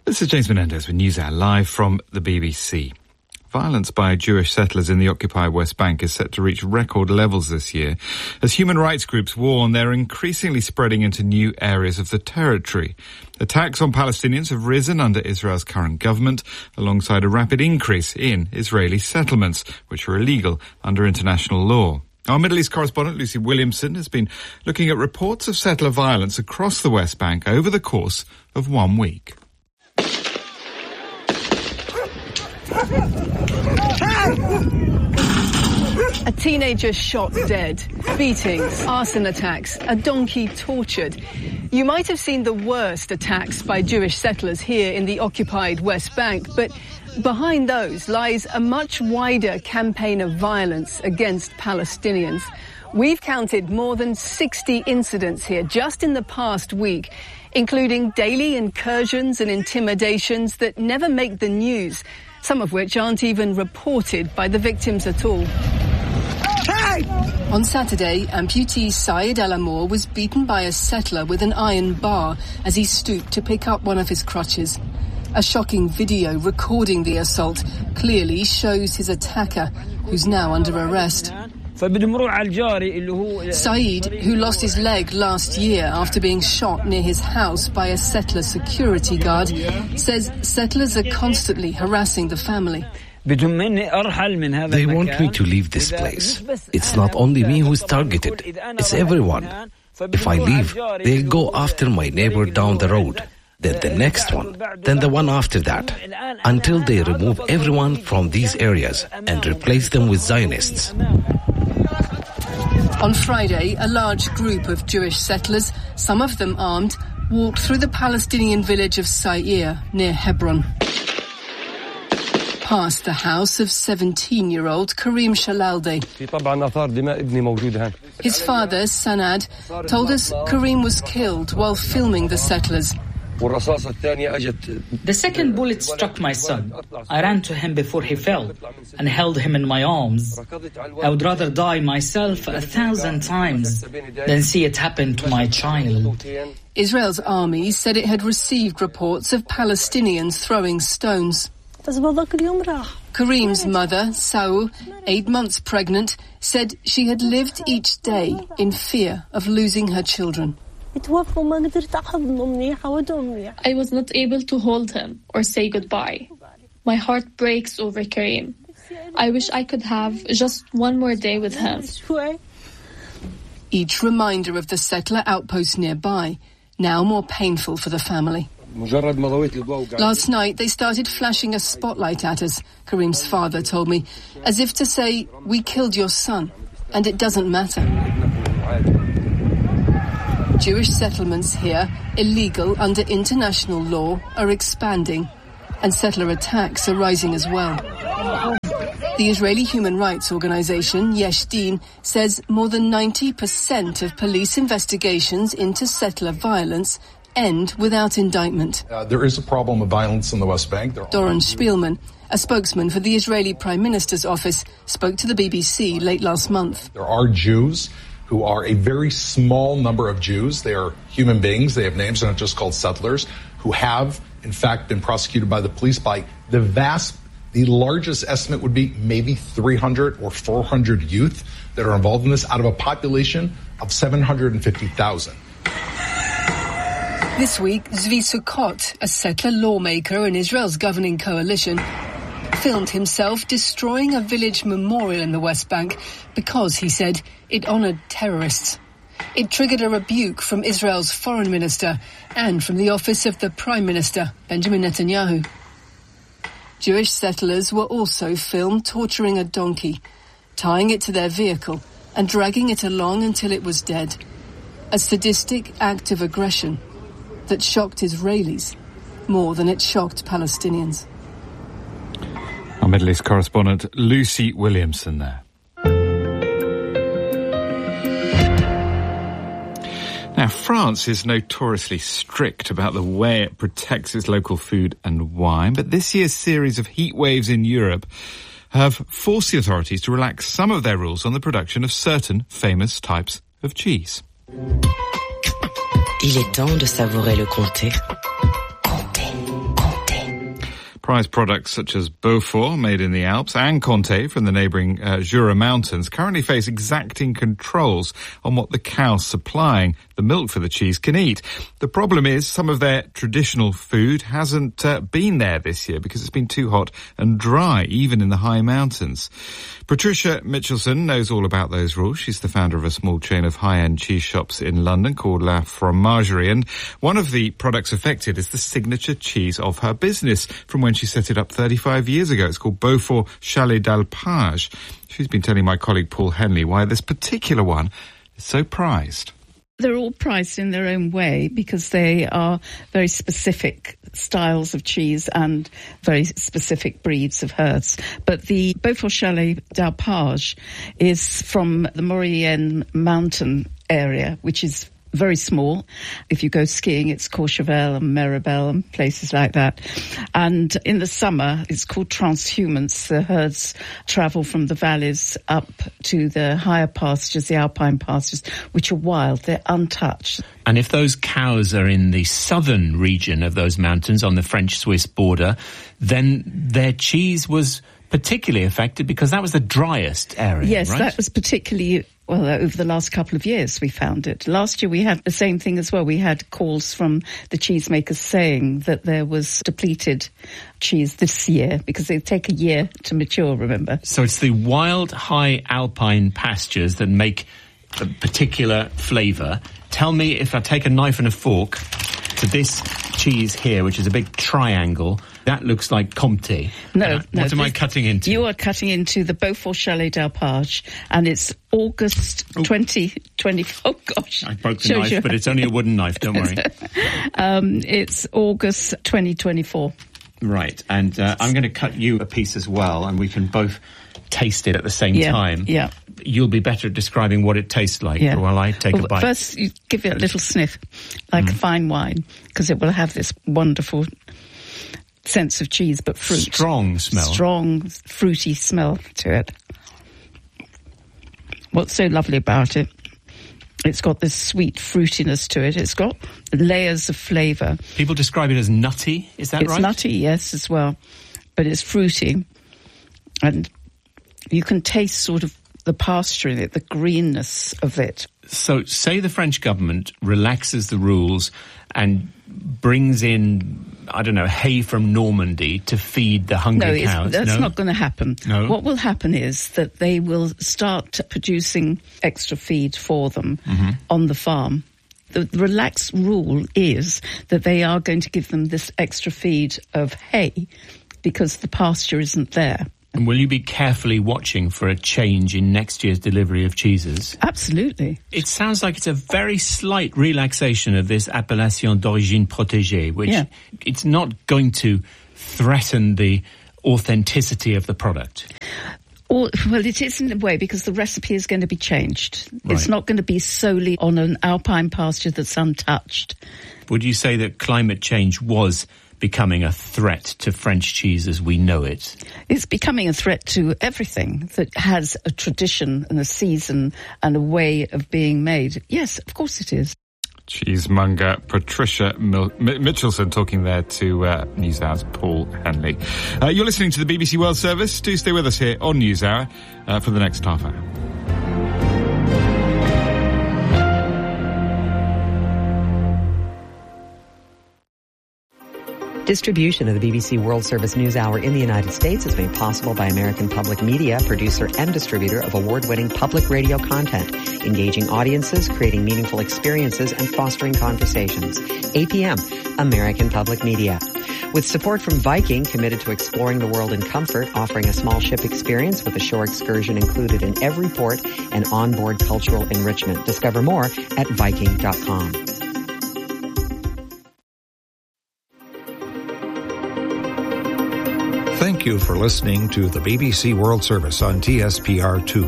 This is James Menendez with NewsHour live from the BBC. Violence by Jewish settlers in the occupied West Bank is set to reach record levels this year. As human rights groups warn, they're increasingly spreading into new areas of the territory. Attacks on Palestinians have risen under Israel's current government, alongside a rapid increase in Israeli settlements, which are illegal under international law. Our Middle East correspondent, Lucy Williamson, has been looking at reports of settler violence across the West Bank over the course of 1 week. A teenager shot dead, beatings, arson attacks, a donkey tortured. You might have seen the worst attacks by Jewish settlers here in the occupied West Bank, but behind those lies a much wider campaign of violence against Palestinians. We've counted more than 60 incidents here just in the past week, including daily incursions and intimidations that never make the news, some of which aren't even reported by the victims at all. On Saturday, amputee Saeed Al-Amour was beaten by a settler with an iron bar as he stooped to pick up one of his crutches. A shocking video recording the assault clearly shows his attacker, who's now under arrest. Saeed, who lost his leg last year after being shot near his house by a settler security guard, says settlers are constantly harassing the family. They want me to leave this place. It's not only me who's targeted, it's everyone. If I leave, they'll go after my neighbor down the road, then the next one, then the one after that, until they remove everyone from these areas and replace them with Zionists. On Friday, a large group of Jewish settlers, some of them armed, walked through the Palestinian village of Sa'ir near Hebron. Past the house of 17-year-old Karim Shalalde. His father, Sanad, told us Karim was killed while filming the settlers. The second bullet struck my son. I ran to him before he fell and held him in my arms. I would rather die myself 1,000 times than see it happen to my child. Israel's army said it had received reports of Palestinians throwing stones. Karim's mother, Saou, 8 months pregnant, said she had lived each day in fear of losing her children. I was not able to hold him or say goodbye. My heart breaks over Karim. I wish I could have just one more day with him. Each reminder of the settler outpost nearby, now more painful for the family. Last night they started flashing a spotlight at us, Karim's father told me, as if to say, we killed your son, and it doesn't matter. Jewish settlements here, illegal under international law, are expanding, and settler attacks are rising as well. The Israeli human rights organization, Yesh Din, says more than 90% of police investigations into settler violence end without indictment. There is a problem of violence in the West Bank. Doron Spielman, a spokesman for the Israeli Prime Minister's office, spoke to the BBC late last month. There are Jews who are a very small number of Jews. They are human beings. They have names. They're not just called settlers, who have, in fact, been prosecuted by the police by the largest estimate would be maybe 300 or 400 youth that are involved in this out of a population of 750,000. This week, Zvi Sukkot, a settler lawmaker in Israel's governing coalition, filmed himself destroying a village memorial in the West Bank because, he said, it honoured terrorists. It triggered a rebuke from Israel's foreign minister and from the office of the Prime Minister, Benjamin Netanyahu. Jewish settlers were also filmed torturing a donkey, tying it to their vehicle and dragging it along until it was dead. A sadistic act of aggression that shocked Israelis more than it shocked Palestinians. Our Middle East correspondent, Lucy Williamson there. Now, France is notoriously strict about the way it protects its local food and wine, but this year's series of heat waves in Europe have forced the authorities to relax some of their rules on the production of certain famous types of cheese. Il est temps de savourer le comté. Prized products such as Beaufort, made in the Alps, and Comté from the neighbouring Jura Mountains currently face exacting controls on what the cows supplying the milk for the cheese can eat. The problem is some of their traditional food hasn't been there this year because it's been too hot and dry, even in the high mountains. Patricia Mitchelson knows all about those rules. She's the founder of a small chain of high-end cheese shops in London called La Fromagerie, and one of the products affected is the signature cheese of her business from when she set it up 35 years ago. It's called Beaufort Chalet d'Alpage. She's been telling my colleague Paul Henley why this particular one is so prized. They're all prized in their own way because they are very specific styles of cheese and very specific breeds of herds. But the Beaufort Chalet d'Alpage is from the Maurienne mountain area, which is very small. If you go skiing, it's Courchevel and Méribel and places like that. And in the summer, it's called transhumance. The herds travel from the valleys up to the higher pastures, the alpine pastures, which are wild. They're untouched. And if those cows are in the southern region of those mountains on the French-Swiss border, then their cheese was particularly affected because that was the driest area, yes, right? That was particularly... Well, over the last couple of years, we found it. Last year, we had the same thing as well. We had calls from the cheesemakers saying that there was depleted cheese this year because they take a year to mature, remember? So it's the wild, high alpine pastures that make a particular flavour. Tell me, if I take a knife and a fork to this cheese here, which is a big triangle, that looks like Comté. No. What am I cutting into? You are cutting into the Beaufort Chalet d'Alpage, and it's August 2020. Oh, gosh. I broke the knife, but it's only a wooden knife, don't worry. It's August 2024. Right, and I'm going to cut you a piece as well, and we can both taste it at the same time. Yeah. You'll be better at describing what it tastes like while I take a bite. First, you give it a little sniff, like a fine wine, because it will have this wonderful sense of cheese, but fruit. Strong smell. Strong, fruity smell to it. What's so lovely about it, it's got this sweet fruitiness to it. It's got layers of flavour. People describe it as nutty, is that right? It's nutty, yes, as well. But it's fruity. And you can taste sort of the pasture in it, the greenness of it. So say the French government relaxes the rules and brings in, I don't know, hay from Normandy to feed the hungry cows. That's not going to happen. No. What will happen is that they will start producing extra feed for them on the farm. The relaxed rule is that they are going to give them this extra feed of hay because the pasture isn't there. And will you be carefully watching for a change in next year's delivery of cheeses? Absolutely. It sounds like it's a very slight relaxation of this appellation d'origine protégée, which it's not going to threaten the authenticity of the product. Well, it is in a way because the recipe is going to be changed. Right. It's not going to be solely on an alpine pasture that's untouched. Would you say that climate change was becoming a threat to French cheese as we know it? It's becoming a threat to everything that has a tradition and a season and a way of being made. Yes, of course it is. Cheesemonger Patricia Mitchelson talking there to NewsHour's Paul Henley. You're listening to the BBC World Service. Do stay with us here on NewsHour for the next half hour. Distribution of the BBC World Service News Hour in the United States is made possible by American Public Media, producer and distributor of award-winning public radio content, engaging audiences, creating meaningful experiences, and fostering conversations. APM, American Public Media. With support from Viking, committed to exploring the world in comfort, offering a small ship experience with a shore excursion included in every port and onboard cultural enrichment. Discover more at Viking.com. Thank you for listening to the BBC World Service on TSPR2.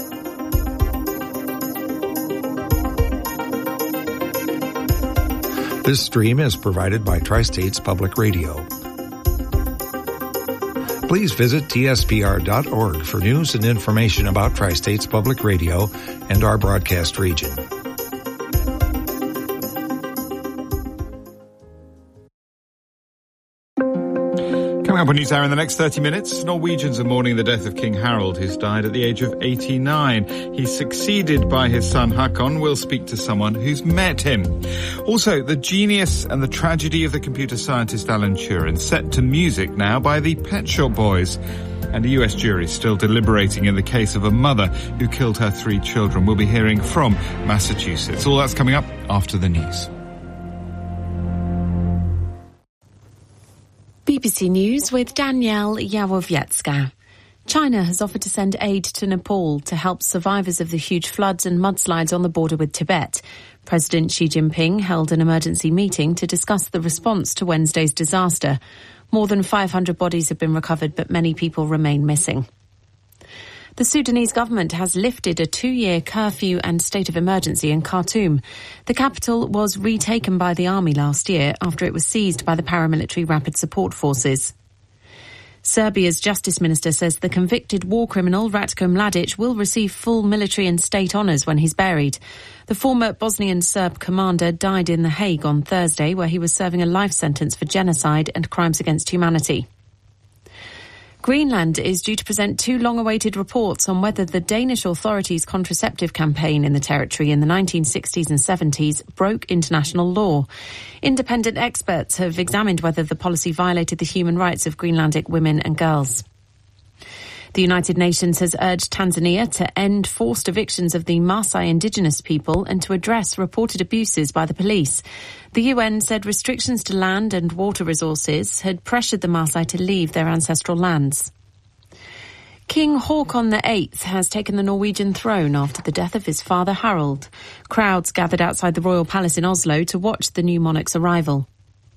This stream is provided by Tri-States Public Radio. Please visit tspr.org for news and information about Tri-States Public Radio and our broadcast region. Coming up on NewsHour in the next 30 minutes, Norwegians are mourning the death of King Harald, who's died at the age of 89. He's succeeded by his son Haakon. We'll speak to someone who's met him. Also, the genius and the tragedy of the computer scientist Alan Turing, set to music now by the Pet Shop Boys. And a US jury still deliberating in the case of a mother who killed her 3 children. We'll be hearing from Massachusetts. All that's coming up after the news. BBC News with Danielle Yawowiecka. China has offered to send aid to Nepal to help survivors of the huge floods and mudslides on the border with Tibet. President Xi Jinping held an emergency meeting to discuss the response to Wednesday's disaster. More than 500 bodies have been recovered, but many people remain missing. The Sudanese government has lifted a 2-year curfew and state of emergency in Khartoum. The capital was retaken by the army last year after it was seized by the paramilitary Rapid Support Forces. Serbia's justice minister says the convicted war criminal Ratko Mladic will receive full military and state honours when he's buried. The former Bosnian Serb commander died in The Hague on Thursday, where he was serving a life sentence for genocide and crimes against humanity. Greenland is due to present 2 long-awaited reports on whether the Danish authorities' contraceptive campaign in the territory in the 1960s and 70s broke international law. Independent experts have examined whether the policy violated the human rights of Greenlandic women and girls. The United Nations has urged Tanzania to end forced evictions of the Maasai indigenous people and to address reported abuses by the police. The UN said restrictions to land and water resources had pressured the Maasai to leave their ancestral lands. King Haakon VIII has taken the Norwegian throne after the death of his father Harald. Crowds gathered outside the royal palace in Oslo to watch the new monarch's arrival.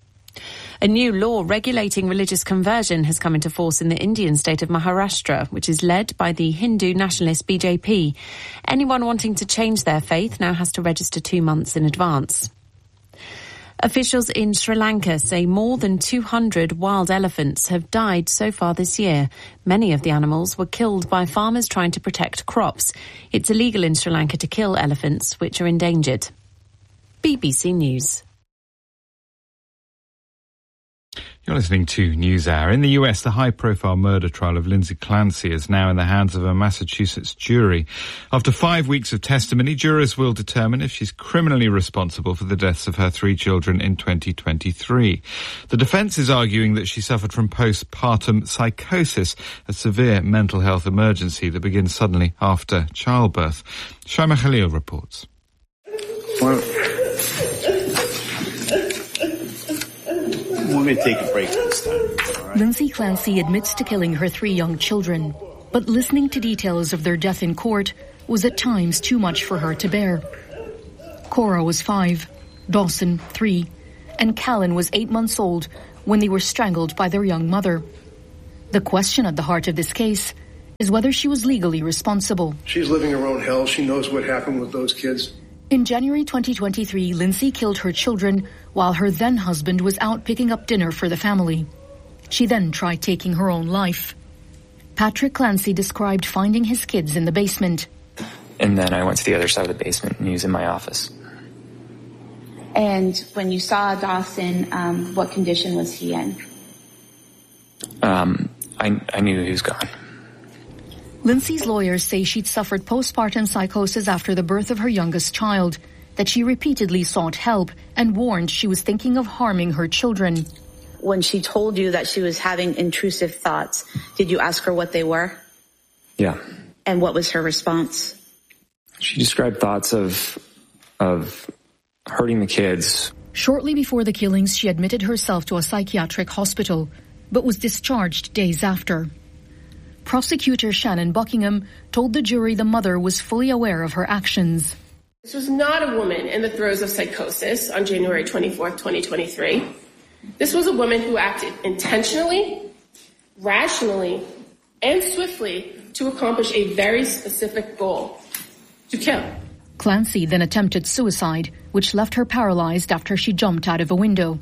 A new law regulating religious conversion has come into force in the Indian state of Maharashtra, which is led by the Hindu nationalist BJP. Anyone wanting to change their faith now has to register 2 months in advance. Officials in Sri Lanka say more than 200 wild elephants have died so far this year. Many of the animals were killed by farmers trying to protect crops. It's illegal in Sri Lanka to kill elephants, which are endangered. BBC News. You're listening to NewsHour. In the US, the high-profile murder trial of Lindsay Clancy is now in the hands of a Massachusetts jury. After 5 weeks of testimony, jurors will determine if she's criminally responsible for the deaths of her 3 children in 2023. The defense is arguing that she suffered from postpartum psychosis, a severe mental health emergency that begins suddenly after childbirth. Shaima Khalil reports. We're going to take a break this time. Right? Lindsay Clancy admits to killing her 3 young children, but listening to details of their death in court was at times too much for her to bear. Cora was 5, Dawson 3, and Callan was 8 months old when they were strangled by their young mother. The question at the heart of this case is whether she was legally responsible. She's living her own hell. She knows what happened with those kids. In January 2023, Lindsay killed her children while her then-husband was out picking up dinner for the family. She then tried taking her own life. Patrick Clancy described finding his kids in the basement. And then I went to the other side of the basement and he was in my office. And when you saw Dawson, what condition was he in? I knew he was gone. Lindsay's lawyers say she'd suffered postpartum psychosis after the birth of her youngest child, that she repeatedly sought help and warned she was thinking of harming her children. When she told you that she was having intrusive thoughts, did you ask her what they were? Yeah. And what was her response? She described thoughts of hurting the kids. Shortly before the killings, she admitted herself to a psychiatric hospital, but was discharged days after. Prosecutor Shannon Buckingham told the jury the mother was fully aware of her actions. This was not a woman in the throes of psychosis on January 24th, 2023. This was a woman who acted intentionally, rationally, and swiftly to accomplish a very specific goal: to kill. Clancy then attempted suicide, which left her paralyzed after she jumped out of a window.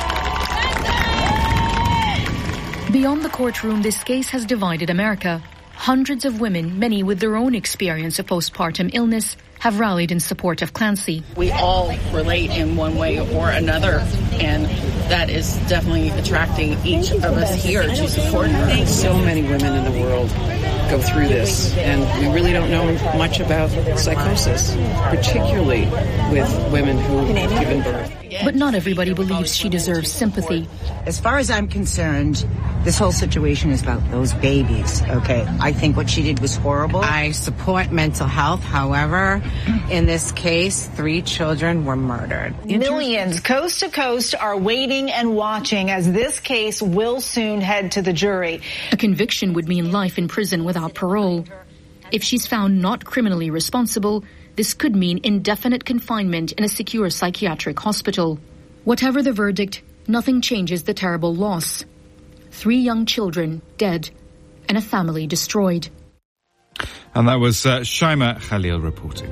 Beyond the courtroom, this case has divided America. Hundreds of women, many with their own experience of postpartum illness, have rallied in support of Clancy. We all relate in one way or another, and that is definitely attracting each of us here to support her. So many women in the world go through this, and we really don't know much about psychosis, particularly with women who have given birth. But not everybody believes she deserves sympathy. As far as I'm concerned, this whole situation is about those babies, okay? I think what she did was horrible. I support mental health. However, in this case, 3 children were murdered. Millions coast to coast are waiting and watching as this case will soon head to the jury. A conviction would mean life in prison without parole. If she's found not criminally responsible, this could mean indefinite confinement in a secure psychiatric hospital. Whatever the verdict, nothing changes the terrible loss. 3 young children dead and a family destroyed. And that was Shaima Khalil reporting.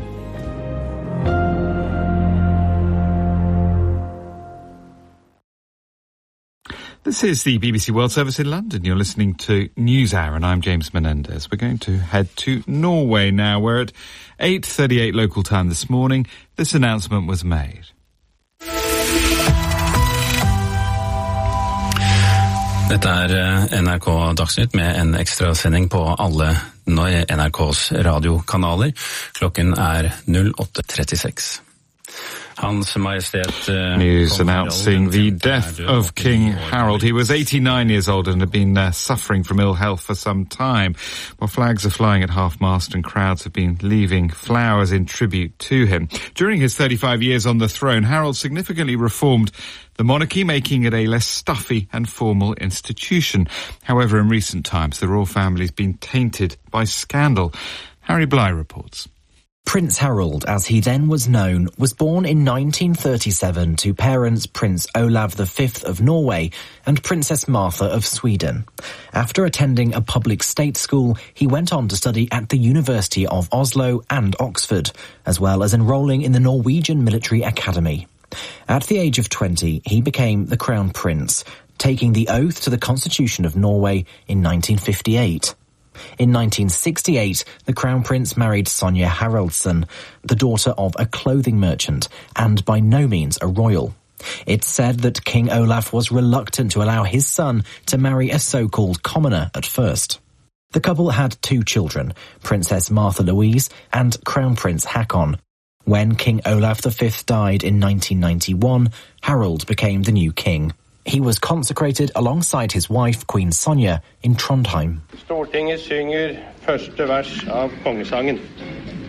This is the BBC World Service in London. You're listening to NewsHour, and I'm James Menendez. We're going to head to Norway now, where at 8:38 local time this morning, this announcement was made. Dette NRK Dagsnytt med en ekstrasending på alle NRKs radiokanaler. Klokken 08:36. News announcing the death of King Harold. He was 89 years old and had been suffering from ill health for some time. While flags are flying at half-mast and crowds have been leaving flowers in tribute to him. During his 35 years on the throne, Harold significantly reformed the monarchy, making it a less stuffy and formal institution. However, in recent times, the royal family's been tainted by scandal. Harry Bly reports. Prince Harold, as he then was known, was born in 1937 to parents Prince Olav V of Norway and Princess Martha of Sweden. After attending a public state school, he went on to study at the University of Oslo and Oxford, as well as enrolling in the Norwegian Military Academy. At the age of 20, he became the Crown Prince, taking the oath to the Constitution of Norway in 1958. In 1968, the Crown Prince married Sonja Haraldsson, the daughter of a clothing merchant, and by no means a royal. It's said that King Olaf was reluctant to allow his son to marry a so-called commoner at first. The couple had 2 children, Princess Martha Louise and Crown Prince Haakon. When King Olav V died in 1991, Harold became the new king. He was consecrated alongside his wife, Queen Sonja, in Trondheim. Stortinget synger første vers av kongesangen.